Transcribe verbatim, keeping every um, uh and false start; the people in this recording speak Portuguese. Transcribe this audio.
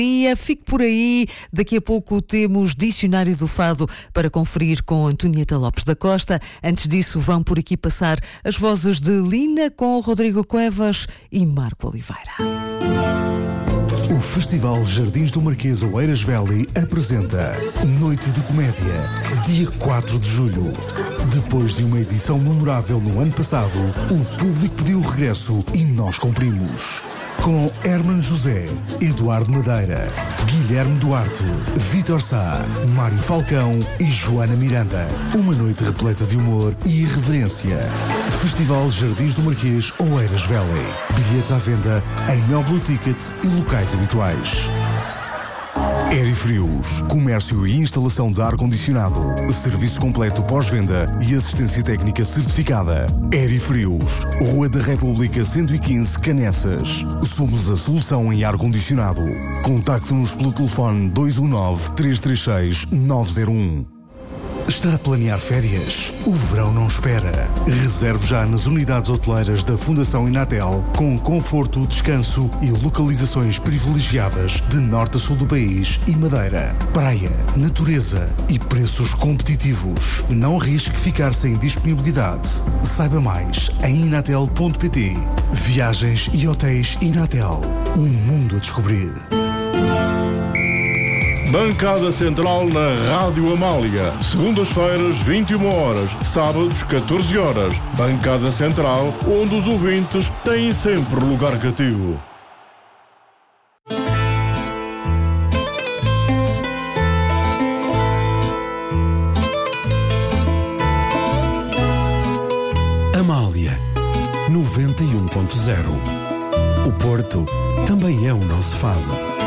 Fique por aí, daqui a pouco temos Dicionário do Fado para conferir com Antonieta Lopes da Costa. Antes disso, vão por aqui passar as vozes de Lina com Rodrigo Cuevas e Marco Oliveira. O Festival Jardins do Marquês Oeiras Valley apresenta Noite de Comédia, dia quatro de julho. Depois de uma edição memorável no ano passado, o público pediu o regresso e nós cumprimos. Com Herman José, Eduardo Madeira, Guilherme Duarte, Vítor Sá, Mário Falcão e Joana Miranda. Uma noite repleta de humor e irreverência. Festival Jardins do Marquês Oeiras Valley. Bilhetes à venda em Mel Blue Ticket e locais habituais. Aerifrios, comércio e instalação de ar-condicionado, serviço completo pós-venda e assistência técnica certificada. Aerifrios, Rua da República cento e quinze, Canessas. Somos a solução em ar-condicionado. Contacte-nos pelo telefone dois um nove, três três seis, nove zero um. Está a planear férias? O verão não espera. Reserve já nas unidades hoteleiras da Fundação Inatel com conforto, descanso e localizações privilegiadas de norte a sul do país e Madeira. Praia, natureza e preços competitivos. Não arrisque ficar sem disponibilidade. Saiba mais em inatel ponto pt. Viagens e hotéis Inatel. Um mundo a descobrir. Bancada Central na Rádio Amália. Segundas-feiras, vinte e uma horas. Sábados, catorze horas. Bancada Central, onde os ouvintes têm sempre lugar cativo. Amália, noventa e um ponto zero. O Porto também é o nosso fado.